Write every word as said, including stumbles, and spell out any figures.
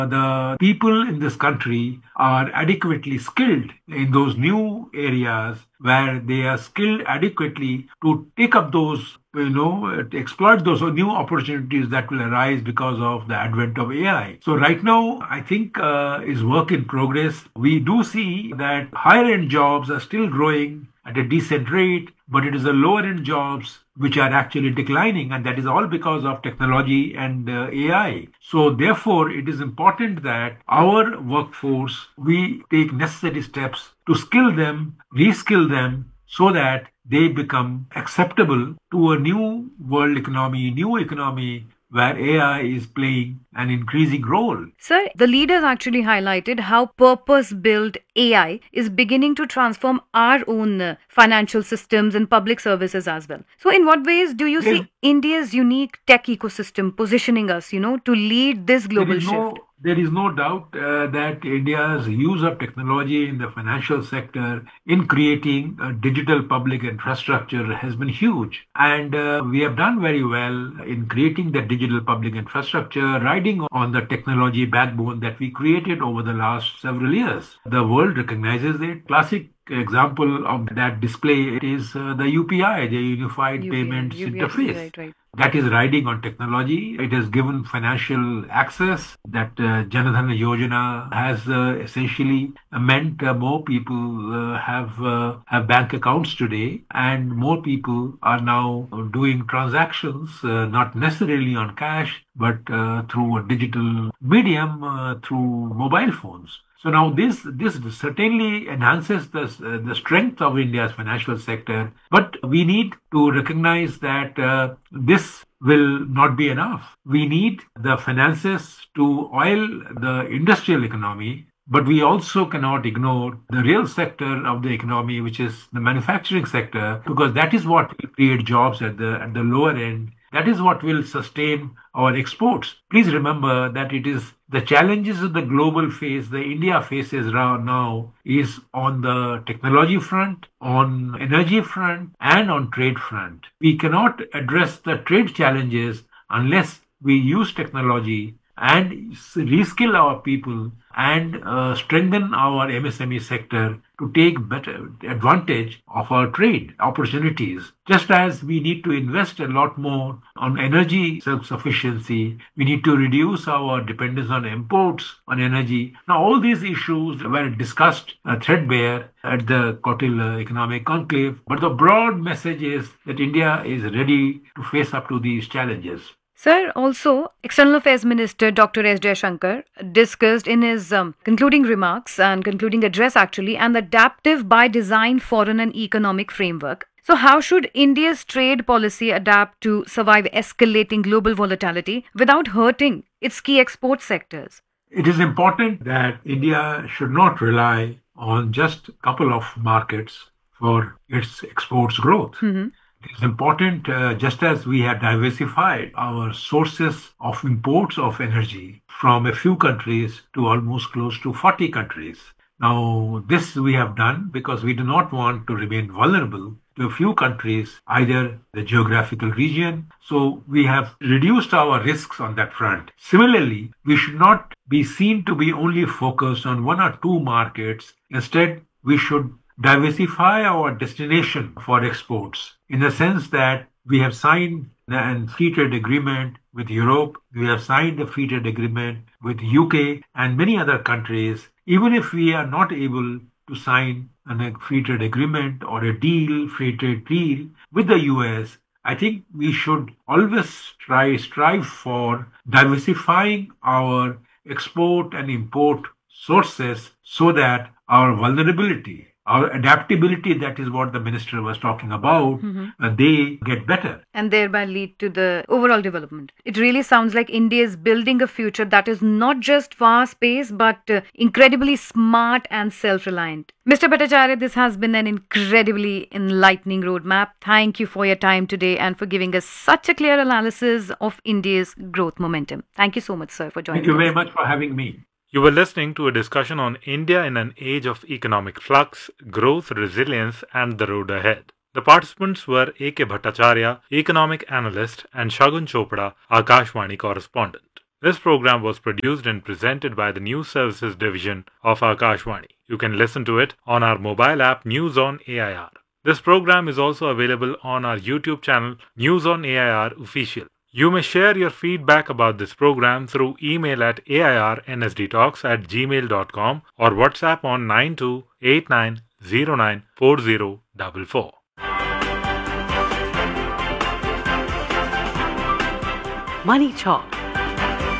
the people in this country are adequately skilled in those new areas where they are skilled adequately to take up those, you know, to exploit those new opportunities that will arise because of the advent of A I. So right now, I think uh, is work in progress. We do see that higher end jobs are still growing at a decent rate, but it is the lower end jobs which are actually declining, and that is all because of technology and uh, A I. So therefore, it is important that our workforce, we take necessary steps to skill them, reskill them, so that they become acceptable to a new world economy, new economy where A I is playing an increasing role. Sir, the leaders actually highlighted how purpose built A I is beginning to transform our own uh, financial systems and public services as well. So, in what ways do you There, see India's unique tech ecosystem positioning us, you know, to lead this there global is shift? no there is no doubt uh, that India's use of technology in the financial sector in creating a digital public infrastructure has been huge. And uh, we have done very well in creating the digital public infrastructure, riding on the technology backbone that we created over the last several years. The world recognizes it. Classic example of that display is uh, the U P I, the Unified U P I, Payments U P I, Interface. right, right. That is riding on technology. It has given financial access that uh, Janadhan Yojana has uh, essentially meant uh, more people uh, have uh, have bank accounts today, and more people are now doing transactions, uh, not necessarily on cash, but uh, through a digital medium, uh, through mobile phones. So now this this certainly enhances the uh, the strength of India's financial sector, but we need to recognize that uh, this will not be enough. We need the finances to oil the industrial economy, but we also cannot ignore the real sector of the economy, which is the manufacturing sector, because that is what will create jobs at the at the lower end. That is what will sustain our exports. Please remember that it is the challenges of the global face, the India faces now is on the technology front, on energy front, and on trade front. We cannot address the trade challenges unless we use technology and reskill our people and uh, strengthen our M S M E sector to take better advantage of our trade opportunities. Just as we need to invest a lot more on energy self-sufficiency, we need to reduce our dependence on imports on energy. Now, all these issues were discussed uh, threadbare at the Kautil Economic Conclave, but the broad message is that India is ready to face up to these challenges. Sir, also, External Affairs Minister Doctor S. Jaishankar discussed in his um, concluding remarks and concluding address actually an adaptive by design foreign and economic framework. So, how should India's trade policy adapt to survive escalating global volatility without hurting its key export sectors? It is important that India should not rely on just a couple of markets for its exports growth. Mm-hmm. It's important, uh, just as we have diversified our sources of imports of energy from a few countries to almost close to forty countries. Now, this we have done because we do not want to remain vulnerable to a few countries, either the geographical region. So we have reduced our risks on that front. Similarly, we should not be seen to be only focused on one or two markets. Instead, we should diversify our destination for exports in the sense that we have signed a free trade agreement with Europe, we have signed a free trade agreement with U K and many other countries. Even if we are not able to sign a free trade agreement or a deal, free trade deal with the U S, I think we should always try strive for diversifying our export and import sources so that our vulnerability, our adaptability, that is what the minister was talking about, Mm-hmm. uh, they get better. And thereby lead to the overall development. It really sounds like India is building a future that is not just fast paced but uh, incredibly smart and self reliant. Mister Bhattacharya, this has been an incredibly enlightening roadmap. Thank you for your time today and for giving us such a clear analysis of India's growth momentum. Thank you so much, sir, for joining Thank you very us. much for having me. You were listening to a discussion on India in an age of economic flux, growth, resilience, and the road ahead. The participants were A K Bhattacharya, economic analyst, and Shagun Chopra, Akashvani correspondent. This program was produced and presented by the News Services Division of Akashvani. You can listen to it on our mobile app News on A I R. This program is also available on our YouTube channel News on A I R Official. You may share your feedback about this program through email at airnsdtalks at gmail dot com or WhatsApp on nine two eight nine zero nine four zero four four. Money Talk